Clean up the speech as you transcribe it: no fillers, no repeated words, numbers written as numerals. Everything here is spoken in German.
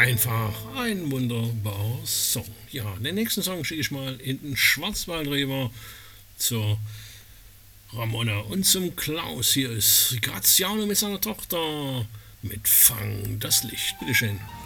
Einfach ein wunderbarer Song. Ja, den nächsten Song schicke ich mal in den Schwarzwald rüber zur Ramona und zum Klaus. Hier ist Graziano mit seiner Tochter mit Fang das Licht. Bitteschön.